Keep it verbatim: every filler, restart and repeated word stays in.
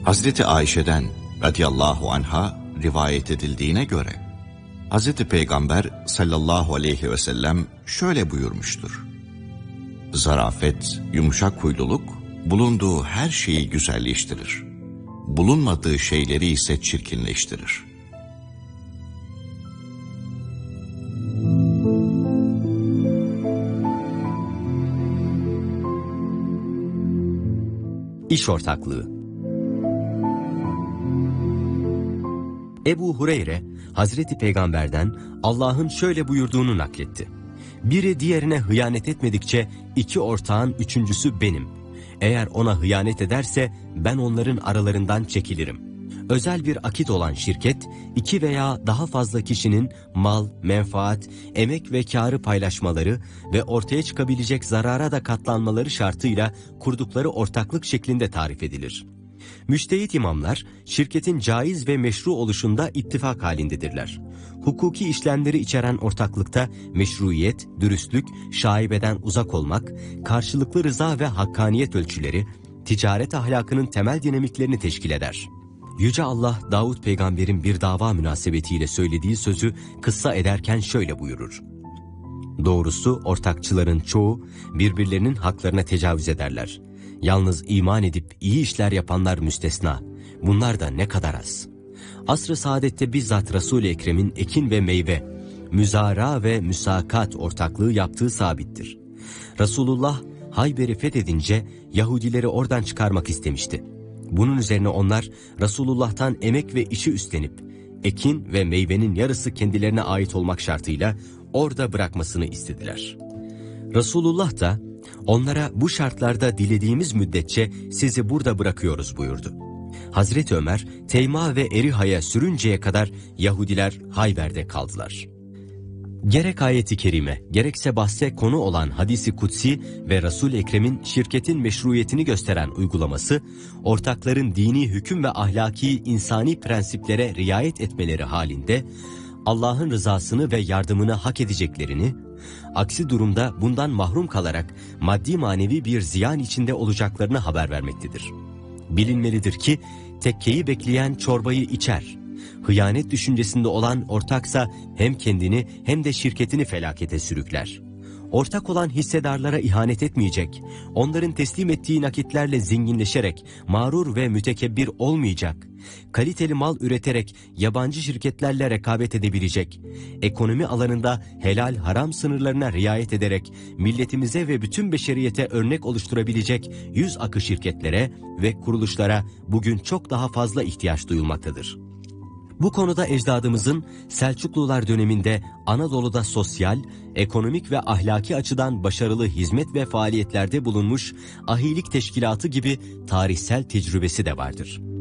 Hazreti Ayşe'den radıyallahu anha rivayet edildiğine göre Hazreti Peygamber sallallahu aleyhi ve sellem şöyle buyurmuştur: zarafet, yumuşak huyluluk bulunduğu her şeyi güzelleştirir, bulunmadığı şeyleri ise çirkinleştirir. İş ortaklığı. Ebu Hureyre, Hazreti Peygamber'den Allah'ın şöyle buyurduğunu nakletti: biri diğerine hıyanet etmedikçe iki ortağın üçüncüsü benim. Eğer ona hıyanet ederse ben onların aralarından çekilirim. Özel bir akit olan şirket, iki veya daha fazla kişinin mal, menfaat, emek ve kârı paylaşmaları ve ortaya çıkabilecek zarara da katlanmaları şartıyla kurdukları ortaklık şeklinde tarif edilir. Müçtehit imamlar, şirketin caiz ve meşru oluşunda ittifak halindedirler. Hukuki işlemleri içeren ortaklıkta meşruiyet, dürüstlük, şaibeden uzak olmak, karşılıklı rıza ve hakkaniyet ölçüleri, ticaret ahlakının temel dinamiklerini teşkil eder. Yüce Allah, Davud peygamberin bir dava münasebetiyle söylediği sözü kıssa ederken şöyle buyurur: doğrusu ortakçıların çoğu birbirlerinin haklarına tecavüz ederler. Yalnız iman edip iyi işler yapanlar müstesna. Bunlar da ne kadar az. Asr-ı saadette bizzat Resul-i Ekrem'in ekin ve meyve, müzara ve müsakat ortaklığı yaptığı sabittir. Resulullah Hayber'i fethedince Yahudileri oradan çıkarmak istemişti. Bunun üzerine onlar Resulullah'tan emek ve işi üstlenip ekin ve meyvenin yarısı kendilerine ait olmak şartıyla orada bırakmasını istediler. Resulullah da onlara bu şartlarda dilediğimiz müddetçe sizi burada bırakıyoruz buyurdu. Hazreti Ömer, Teyma ve Eriha'ya sürünceye kadar Yahudiler Hayber'de kaldılar. Gerek ayeti kerime, gerekse bahse konu olan hadisi kutsi ve Resul-i Ekrem'in şirketin meşruiyetini gösteren uygulaması, ortakların dini hüküm ve ahlaki insani prensiplere riayet etmeleri halinde Allah'ın rızasını ve yardımını hak edeceklerini, aksi durumda bundan mahrum kalarak maddi manevi bir ziyan içinde olacaklarını haber vermektedir. Bilinmelidir ki tekkeyi bekleyen çorbayı içer. Hıyanet düşüncesinde olan ortaksa hem kendini hem de şirketini felakete sürükler. Ortak olan hissedarlara ihanet etmeyecek, onların teslim ettiği nakitlerle zenginleşerek mağrur ve mütekebbir olmayacak, kaliteli mal üreterek yabancı şirketlerle rekabet edebilecek, ekonomi alanında helal haram sınırlarına riayet ederek milletimize ve bütün beşeriyete örnek oluşturabilecek yüz akı şirketlere ve kuruluşlara bugün çok daha fazla ihtiyaç duyulmaktadır. Bu konuda ecdadımızın Selçuklular döneminde Anadolu'da sosyal, ekonomik ve ahlaki açıdan başarılı hizmet ve faaliyetlerde bulunmuş ahilik teşkilatı gibi tarihsel tecrübesi de vardır.